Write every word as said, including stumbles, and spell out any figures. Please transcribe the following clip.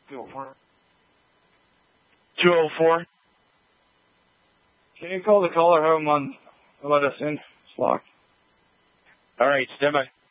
two oh four. two oh four. Can you call the caller home and let us in? It's locked. All right, stand by.